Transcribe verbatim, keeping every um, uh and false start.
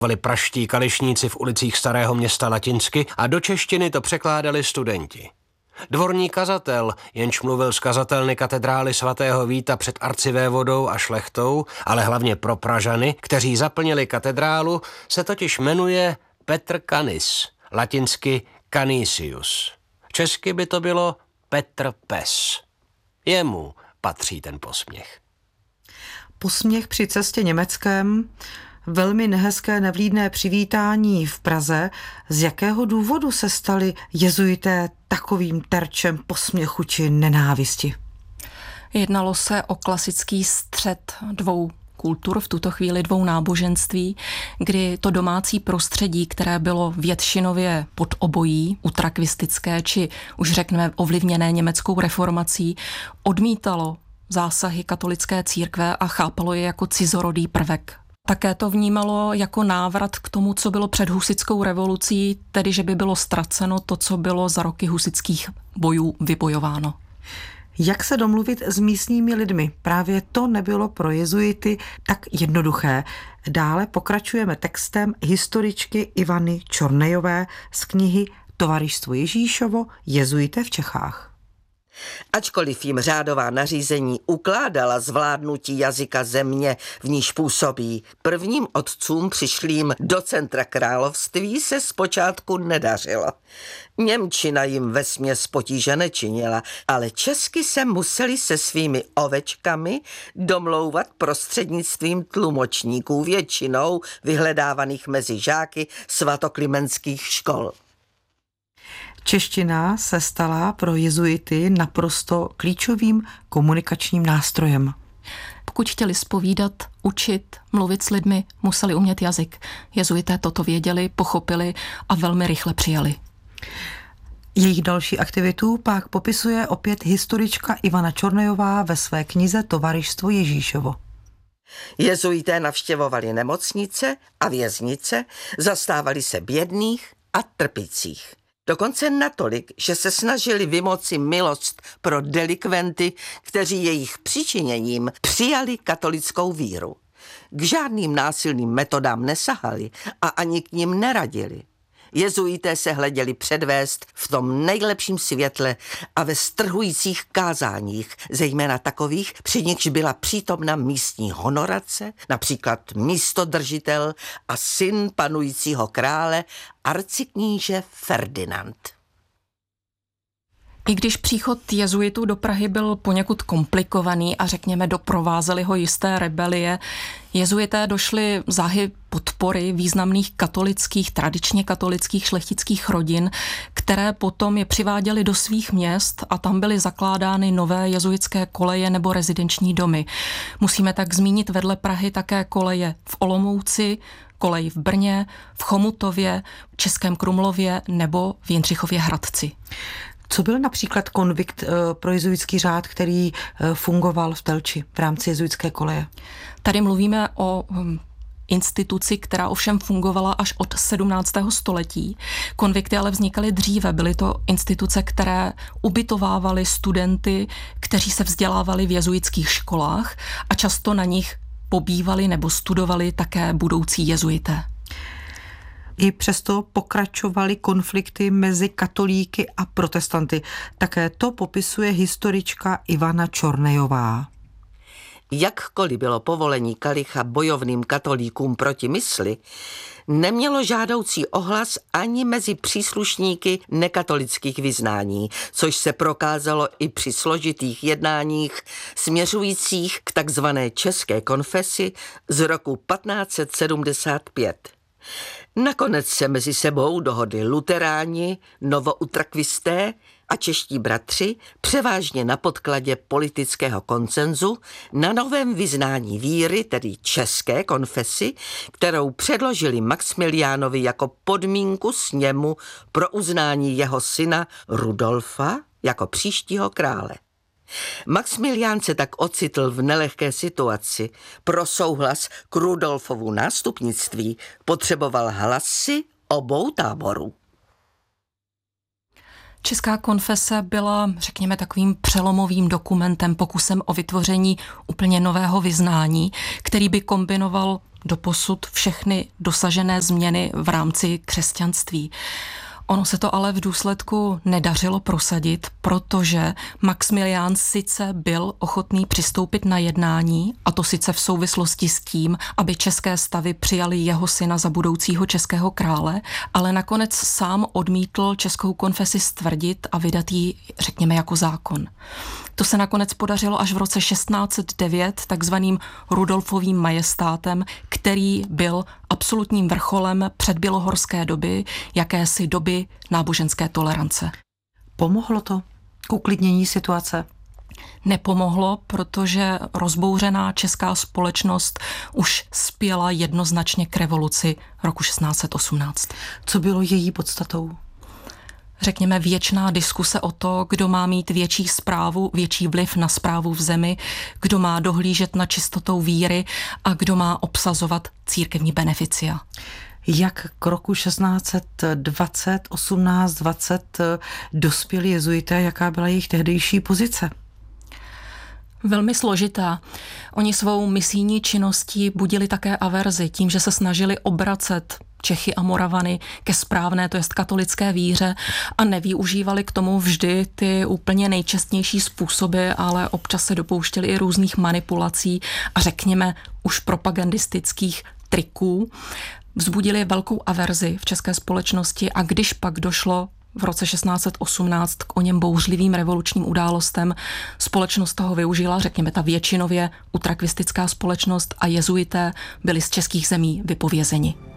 Vali praští kališníci v ulicích Starého Města latinsky a do češtiny to překládali studenti. Dvorní kazatel, jenž mluvil z kazatelny katedrály svatého Víta před arcivévodou a šlechtou, ale hlavně pro Pražany, kteří zaplnili katedrálu, se totiž jmenuje Petr Canis, latinsky Canisius. Česky by to bylo Petr Pes. Jemu patří ten posměch. Posměch při cestě Německem, velmi nehezké nevlídné přivítání v Praze. Z jakého důvodu se stali jezuité takovým terčem posměchu či nenávisti? Jednalo se o klasický střet dvou kultur, v tuto chvíli dvou náboženství, kdy to domácí prostředí, které bylo většinově pod obojí, utrakvistické či už řekneme ovlivněné německou reformací, odmítalo zásahy katolické církve a chápalo je jako cizorodý prvek. Také to vnímalo jako návrat k tomu, co bylo před husitskou revolucí, tedy že by bylo ztraceno to, co bylo za roky husitských bojů vybojováno. Jak se domluvit s místními lidmi? Právě to nebylo pro jezuity tak jednoduché. Dále pokračujeme textem historičky Ivany Čornejové z knihy Tovaristvo Ježíšovo, jezuité v Čechách. Ačkoliv jim řádová nařízení ukládala zvládnutí jazyka země, v níž působí, prvním otcům přišlým do centra království se zpočátku nedařilo. Němčina jim vesměs potíže nečinila, ale česky se museli se svými ovečkami domlouvat prostřednictvím tlumočníků, většinou vyhledávaných mezi žáky svatoklimentských škol. Čeština se stala pro jezuity naprosto klíčovým komunikačním nástrojem. Pokud chtěli zpovídat, učit, mluvit s lidmi, museli umět jazyk. Jezuité toto věděli, pochopili a velmi rychle přijali. Jejich další aktivitu pak popisuje opět historička Ivana Čornejová ve své knize Tovaristvo Ježíšovo. Jezuité navštěvovali nemocnice a věznice, zastávali se bědných a trpících. Dokonce natolik, že se snažili vymoci milost pro delikventy, kteří jejich přičiněním přijali katolickou víru. K žádným násilným metodám nesahali a ani k nim neradili. Jezuité se hleděli předvést v tom nejlepším světle a ve strhujících kázáních, zejména takových, při nichž byla přítomna místní honorace, například místodržitel a syn panujícího krále, arcikníže Ferdinand. I když příchod jezuitů do Prahy byl poněkud komplikovaný a řekněme doprovázely ho jisté rebelie, jezuité došli záhy podpory významných katolických, tradičně katolických šlechtických rodin, které potom je přiváděly do svých měst a tam byly zakládány nové jezuitské koleje nebo rezidenční domy. Musíme tak zmínit vedle Prahy také koleje v Olomouci, kolej v Brně, v Chomutově, Českém Krumlově nebo v Jindřichově Hradci. Co byl například konvikt pro jezuitský řád, který fungoval v Telči v rámci jezuitské koleje? Tady mluvíme o instituci, která ovšem fungovala až od sedmnáctého století. Konvikty ale vznikaly dříve. Byly to instituce, které ubytovávaly studenty, kteří se vzdělávali v jezuitských školách a často na nich pobývali nebo studovali také budoucí jezuité. I přesto pokračovaly konflikty mezi katolíky a protestanty. Také to popisuje historička Ivana Čornejová. Jakkoliv bylo povolení kalicha bojovným katolíkům proti mysli, nemělo žádoucí ohlas ani mezi příslušníky nekatolických vyznání, což se prokázalo i při složitých jednáních směřujících k takzvané české konfesi z roku patnáct set sedmdesát pět. Nakonec se mezi sebou dohodli luteráni, novoutrakvisté a čeští bratři, převážně na podkladě politického konsenzu, na novém vyznání víry, tedy české konfesi, kterou předložili Maxmiliánovi jako podmínku sněmu pro uznání jeho syna Rudolfa jako příštího krále. Maxmilián se tak ocitl v nelehké situaci. Pro souhlas k Rudolfovu nástupnictví potřeboval hlasy obou táborů. Česká konfese byla, řekněme, takovým přelomovým dokumentem, pokusem o vytvoření úplně nového vyznání, který by kombinoval doposud všechny dosažené změny v rámci křesťanství. Ono se to ale v důsledku nedařilo prosadit, protože Maxmilián sice byl ochotný přistoupit na jednání, a to sice v souvislosti s tím, aby české stavy přijali jeho syna za budoucího českého krále, ale nakonec sám odmítl českou konfesi stvrdit a vydat ji, řekněme, jako zákon. To se nakonec podařilo až v roce šestnáct set devět takzvaným Rudolfovým majestátem, který byl absolutním vrcholem předbělohorské doby, jakési doby náboženské tolerance. Pomohlo to k uklidnění situace? Nepomohlo, protože rozbouřená česká společnost už spěla jednoznačně k revoluci roku šestnáct set osmnáct. Co bylo její podstatou? Řekněme, věčná diskuse o to, kdo má mít větší správu, větší vliv na správu v zemi, kdo má dohlížet na čistotou víry a kdo má obsazovat církevní beneficia. Jak k roku šestnáct set dvacet, osmnáct dvacet dospěli jezuité, jaká byla jejich tehdejší pozice? Velmi složitá. Oni svou misijní činností budili také averzi tím, že se snažili obracet Čechy a Moravany ke správné, to jest katolické víře, a nevyužívali k tomu vždy ty úplně nejčestnější způsoby, ale občas se dopouštěli i různých manipulací a řekněme už propagandistických triků. Vzbudili velkou averzi v české společnosti a když pak došlo v roce šestnáct set osmnáct k o něm bouřlivým revolučním událostem, společnost toho využila, řekněme ta většinově utrakvistická společnost, a jezuité byli z českých zemí vypovězeni.